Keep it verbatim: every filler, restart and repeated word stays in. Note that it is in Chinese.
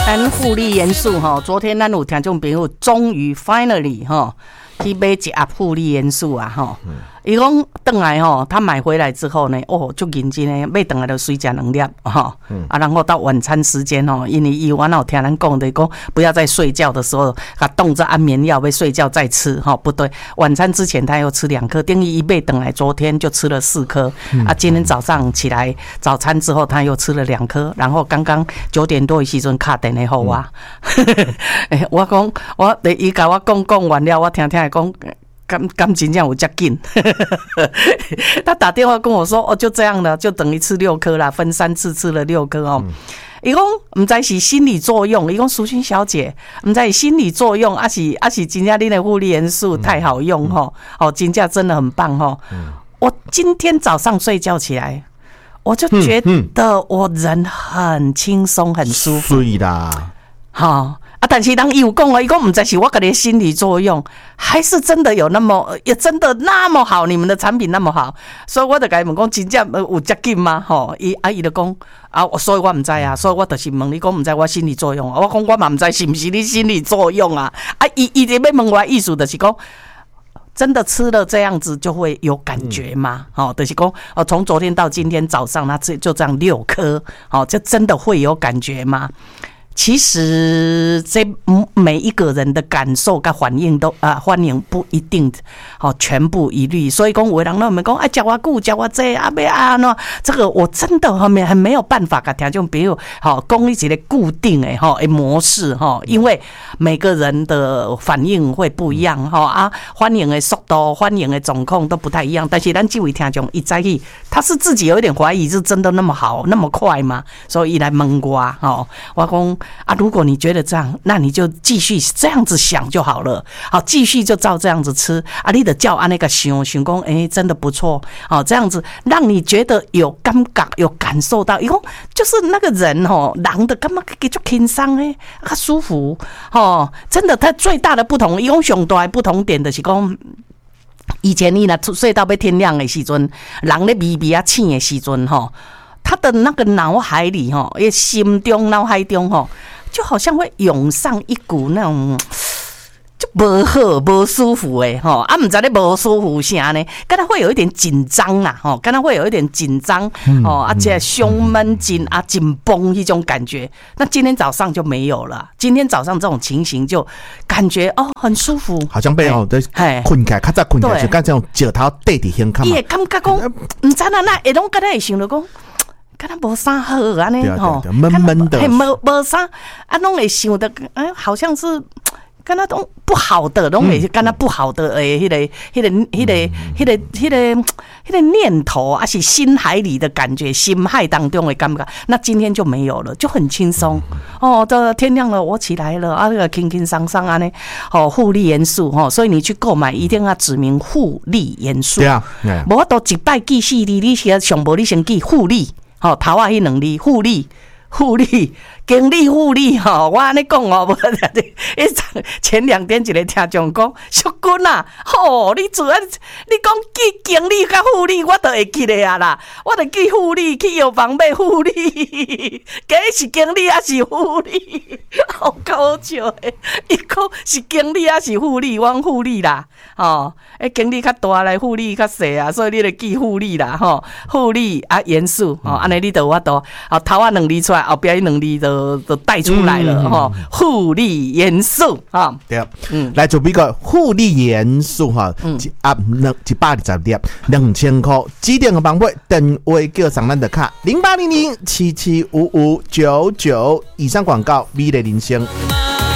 咱护理元素哈，昨天咱有听众朋友终于 finally 哈去买一盒护理元素啊哈。伊讲回来吼，他买回来之后呢，哦，就认真的买回来就水吃两粒哈，嗯、啊，然后到晚餐时间吼，因为伊我有听人讲的讲，不要在睡觉的时候，他冻着安眠药，要睡觉再吃哈，不对，晚餐之前他又吃两颗，等于一买回来，昨天就吃了四颗，嗯、啊，今天早上起来早餐之后他又吃了两颗，然后刚刚九点多的时阵打电话给我，嗯、我讲我伊甲我讲讲完了，我听听讲。感感情这样有这紧，他打电话跟我说，哦，就这样了，就等于吃六颗啦，分三次吃了六颗哦。伊讲唔知是心理作用，伊讲淑君小姐，唔知是心理作用，还是还是真正你的护理元素太好用吼，哦，真正真的很棒吼。我今天早上睡觉起来，我就觉得我人很轻松，很舒服。 对啦， 好。啊！但是人伊有讲哦，伊讲唔知是我个人心理作用，还是真的有那么也真的那么好？你们的产品那么好，所以我就甲伊问讲，真正有接近吗？吼，伊啊伊就讲啊，所以我唔知啊，所以我就是问你讲唔知我心理作用，我讲我嘛唔知是不是你心理作用啊？啊，伊伊这边问我意思就是讲。真的吃了这样子就会有感觉吗？哦，就是说，哦，从昨天到今天早上，他就这样六颗，哦，这真的会有感觉吗？其实这每一个人的感受跟反应都啊，反应不一定好、哦、全部一律，所以讲有的人都没讲哎，叫我顾叫我这啊别啊喏，这个我真的很没很没有办法跟听众朋友好讲一些固定的哈模式哈，因为每个人的反应会不一样哈啊，反应的速度、反应的状况都不太一样。但是咱这位听众一在意，他是自己有一点怀疑，是真的那么好那么快吗？所以一来问我哈，我讲。啊，如果你觉得这样，那你就继续这样子想就好了。好，继续就照这样子吃。啊，你的叫啊那个想想讲，哎，真的不错。好，这样子让你觉得有感觉，有感受到，以后就是那个人哦，人的干嘛给就轻松哎，他舒服哦。真的，他最大的不同，用上大的不同点的是讲。以前你若睡到要天亮的时阵，人咧微微啊醒的时阵吼。他的那个脑海里哈，也心中脑海中哈，就好像会涌上一股那种就不好、不舒服诶哈，啊，唔知咧不舒服啥呢？跟他会有一点紧张啦，哈，跟他会有一點緊張哦，而且胸闷緊啊緊繃一種感覺。那今天早上就沒有了，今天早上這種情形就感覺哦很舒服， 好像被哦對困起來，較早困起來就跟這種石頭對伫胸口嘛。伊會感覺講，唔知啦，那會攏跟他會想到講。跟他無啥好安尼吼， 悶悶的， 無無啥啊，攏會想的，哎，好像是跟他都不好的，攏會跟他不好的誒，迄個、迄個、迄個、迄個、迄個、迄個念頭啊，是心海裡的感覺，心海當中的感覺。那今天就沒有了，就很輕鬆哦。這天亮了，我起來了啊，那個輕輕鬆鬆安尼，哦，護理元素哦，所以你去購買一定要指明護理元素。對啊，無我都一擺記四字，你先上無你先記護理。好，頭啊，迄兩字護理，護理，經理護理吼，我安尼講哦，無前兩天一個聽眾講，淑君啊，吼、哦，你做啊，你講記經理甲護理，我都會記得啊啦，我就記護理去藥房買護理，假是經理還是護理，好搞笑誒！伊講是經理還是護理，我護理啦，吼，誒，經理較大來，護理較細啊，所以你就記護理啦，吼，護理啊元素，吼，安尼你就我都，哦，頭啊兩字出來，後邊兩字就就帶出來了，吼、嗯，護理元素啊。 對，嗯，來做一個護理元素哈，一盒兩一百二十粒，兩千塊，指定嘅方法，電話叫上咱的卡零八零零七七五五九九，以上廣告，美麗人生。